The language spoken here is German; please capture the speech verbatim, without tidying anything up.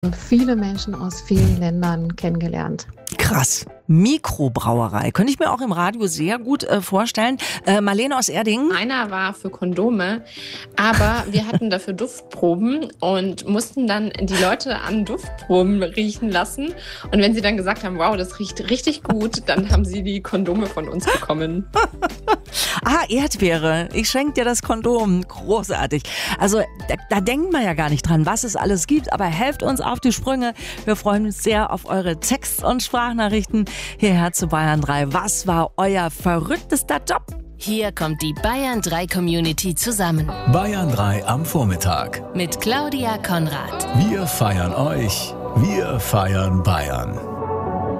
viele Menschen aus vielen Ländern kennengelernt. Krass. Mikrobrauerei. Könnte ich mir auch im Radio sehr gut äh, vorstellen. Äh, Marlene aus Erding. Einer war für Kondome, aber wir hatten dafür Duftproben und mussten dann die Leute an Duftproben riechen lassen. Und wenn sie dann gesagt haben, wow, das riecht richtig gut, dann haben sie die Kondome von uns bekommen. Ah, Erdbeere. Ich schenke dir das Kondom. Großartig. Also da, da denkt man ja gar nicht dran, was es alles gibt. Aber helft uns auf die Sprünge. Wir freuen uns sehr auf eure Text- und Sprachnachrichten hierher zu Bayern drei. Was war euer verrücktester Job? Hier kommt die Bayern drei Community zusammen. Bayern drei am Vormittag. Mit Claudia Konrad. Wir feiern euch. Wir feiern Bayern.